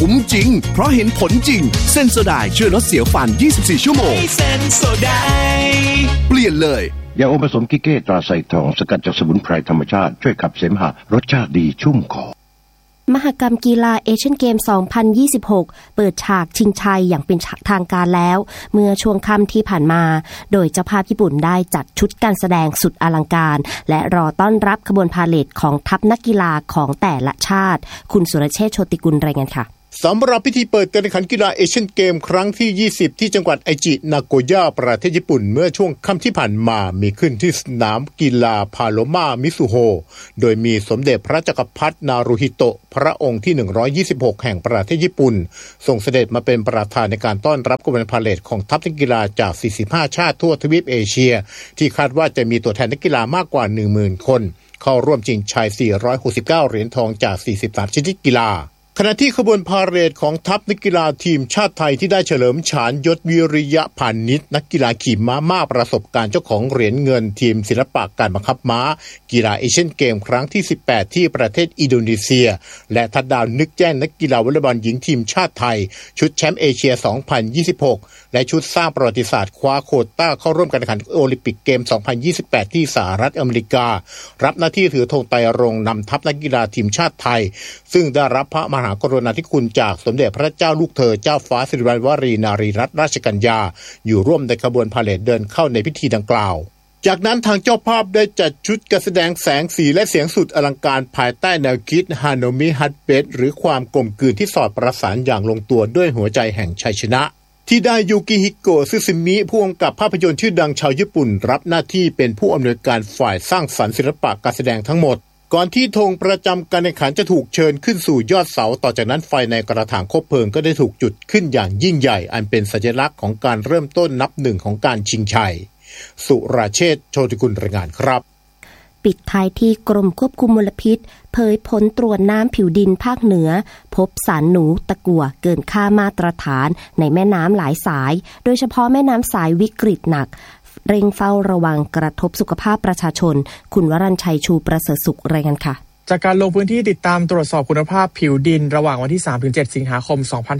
คุ้มจริงเพราะเห็นผลจริงเซนโซไดช่วยลดเสียวฟัน24ชั่วโมงเซนโซไดเปลี่ยนเลยยาอมผสมกิเก้ตราไซทองสกัดจากสมุนไพรธรรมชาติช่วยขับเสมหะรสชาติดีชุ่มคอมหกรรมกีฬาเอเชียนเกม 2026 เปิดฉากชิงชัยอย่างเป็นทางการแล้วเมื่อช่วงค่ำที่ผ่านมาโดยเจ้าภาพญี่ปุ่นได้จัดชุดการแสดงสุดอลังการและรอต้อนรับขบวนพาเหรดของทัพนักกีฬาของแต่ละชาติคุณสุรเชษฐ์โชติกุลรายงานค่ะสำหรับพิธีเปิดการแข่งขันกีฬาเอเชียนเกมครั้งที่20ที่จังหวัดไอจินาโกย่าประเทศญี่ปุ่นเมื่อช่วงค่ำที่ผ่านมามีขึ้นที่สนามกีฬาพาโลมามิซุโฮโดยมีสมเด็จพระจักรพรรดินารูฮิโตะพระองค์ที่126แห่งประเทศญี่ปุ่นทรงเสด็จมาเป็นประธานในการต้อนรับขบวนพาเหรดของทัพนักกีฬาจาก45ชาติทั่วทวีปเอเชียที่คาดว่าจะมีตัวแทนนักกีฬามากกว่า 10,000 คนเข้าร่วมชิงชัย469เหรียญทองจาก43ชนิดกีฬาขณะที่ขบวนพาเหรดของทัพนักกีฬาทีมชาติไทยที่ได้เฉลิมฉายยศวิริยะพานิชนักกีฬาขี่ม้ามากประสบการณ์เจ้าของเหรียญเงินทีมศิลปะการบังคับม้ากีฬาเอเชียนเกมครั้งที่18ที่ประเทศอินโดนีเซียและทัดดาวนึกแจ้งนักกีฬาวอลเลย์บอลหญิงทีมชาติไทยชุดแชมป์เอเชีย 2026และชุดสร้างประวัติศาสตร์คว้าโควต้าเข้าร่วมการแข่งขันโอลิมปิกเกม 2028ที่สหรัฐอเมริการับหน้าที่ถือธงไตรรงค์นำทัพนักกีฬาทีมชาติไทยซึ่งได้รับพระมหากรุณาธิคุณจากสมเด็จพระเจ้าลูกเธอเจ้าฟ้าสิริวัณวรีนารีรัตนราชกัญญาอยู่ร่วมในขบวนพาเหรดเดินเข้าในพิธีดังกล่าวจากนั้นทางเจ้าภาพได้จัดชุดการแสดงแสงสีและเสียงสุดอลังการภายใต้แนวคิดฮาโนมิฮัตเบสหรือความกลมกลืนที่สอดประสานอย่างลงตัวด้วยหัวใจแห่งชัยชนะที่ได้ยูกิฮิโกะซึซึมิผู้กำกับภาพยนตร์ชื่อดังชาวญี่ปุ่นรับหน้าที่เป็นผู้อำนวยการฝ่ายสร้างสรรค์ศิลปะการแสดงทั้งหมดก่อนที่ธงประจำการแข่งขันจะถูกเชิญขึ้นสู่ยอดเสาต่อจากนั้นไฟในกระถางคบเพลิงก็ได้ถูกจุดขึ้นอย่างยิ่งใหญ่อันเป็นสัญลักษณ์ของการเริ่มต้นนับหนึ่งของการชิงชัยสุราเชษฐ์โชติกุลรายงานครับปิดท้ายที่กรมควบคุมมลพิษเผยผลตรวจน้ำผิวดินภาคเหนือพบสารหนูตะกั่วเกินค่ามาตรฐานในแม่น้ำหลายสายโดยเฉพาะแม่น้ำสายวิกฤตหนักเร่งเฝ้าระวังกระทบสุขภาพประชาชนคุณวรัญชัยชูประเสริฐสุขรายงานค่ะจากการลงพื้นที่ติดตามตรวจสอบคุณภาพผิวดินระหว่างวันที่ 3-7 สิงหาคม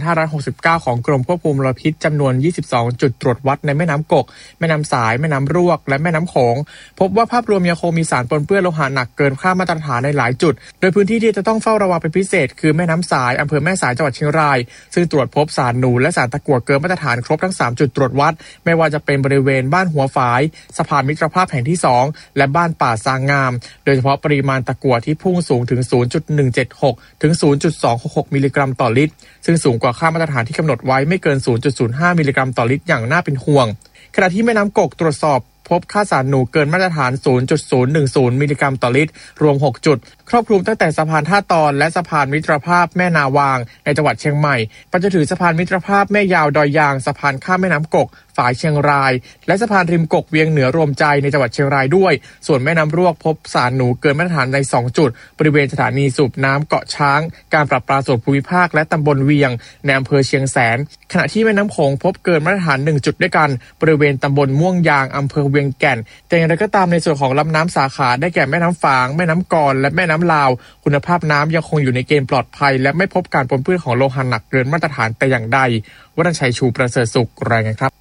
2569 ของกรมควบคุมมลพิษจำนวน 22 จุดตรวจวัดในแม่น้ำกกแม่น้ำสายแม่น้ำรวกและแม่น้ำโขงพบว่าภาพรวมยังคงมีสารปนเปื้อนโลหะหนักเกินค่ามาตรฐานในหลายจุดโดยพื้นที่ที่จะต้องเฝ้าระวังเป็นพิเศษคือแม่น้ำสายอำเภอแม่สายจังหวัดเชียงรายซึ่งตรวจพบสารหนูและสารตะกั่วเกินมาตรฐานครบทั้ง3จุดตรวจวัดไม่ว่าจะเป็นบริเวณบ้านหัวฝายสะพานมิตรภาพแห่งที่2และบ้านป่าซางงามโดยเฉพาะปริมาณตะกั่วที่พุ่งสูงถึง0.176 ถึง 0.266 มิลลิกรัมต่อลิตรซึ่งสูงกว่าค่ามาตรฐานที่กำหนดไว้ไม่เกิน 0.05 มิลลิกรัมต่อลิตรอย่างน่าเป็นห่วงขณะที่แม่น้ำกกตรวจสอบพบค่าสารหนูเกินมาตรฐาน 0.010 มิลลิกรัมต่อลิตรรวม6จุดครอบคลุมตั้งแต่สะพานท่าตอนและสะพานมิตรภาพแม่นาวางในจังหวัดเชียงใหม่ไปจนถึงสะพานมิตรภาพแม่ยาวดอยยางสะพานข้ามแม่น้ำกกฝายเชียงรายและสะพานริมกกเวียงเหนือรวมใจในจังหวัดเชียงรายด้วยส่วนแม่น้ำรวกพบสารหนูเกินมาตรฐานใน2จุดบริเวณสถานีสูบน้ำเกาะช้างการประปาส่วนภูมิภาคและตำบลเวียงในอำเภอเชียงแสนขณะที่แม่น้ำโขงพบเกินมาตรฐาน1จุดด้วยกันบริเวณตำบลม่วงยางอำเภอเวียงแก่นแต่อย่างไรก็ตามในส่วนของลำน้ำสาขาได้แก่แม่น้ำฝางแม่น้ำกรและแม่น้ำลาวคุณภาพน้ำยังคงอยู่ในเกณฑ์ปลอดภัยและไม่พบการปนเปื้อนของโลหะหนักเกินมาตรฐานแต่อย่างใดวรัญชัยชูประเสริฐสุขรายงานครับ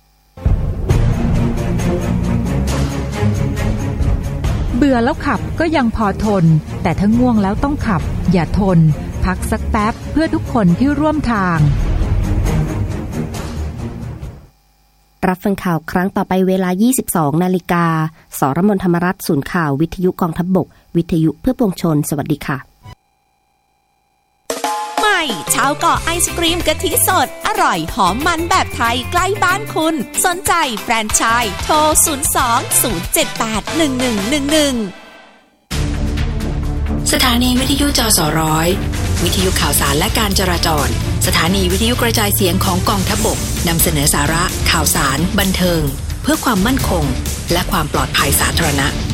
เบื่อแล้วขับก็ยังพอทนแต่ถ้าง่วงแล้วต้องขับอย่าทนพักสักแป๊บเพื่อทุกคนที่ร่วมทางรับฟังข่าวครั้งต่อไปเวลา 22:00 น.สรมน ธรรมรัตน์ศูนย์ข่าววิทยุกองทัพบกวิทยุเพื่อปวงชนสวัสดีค่ะใหม่ชาวเกาะไอศกรีมกะทิสดอร่อยหอมมันแบบไทยใกล้บ้านคุณสนใจแฟรนไชส์โทร 02-078-1111 สถานีวิทยุจสร้อยวิทยุข่าวสารและการจราจรสถานีวิทยุกระจายเสียงของกองทัพบกนำเสนอสาระข่าวสารบันเทิงเพื่อความมั่นคงและความปลอดภัยสาธารณะ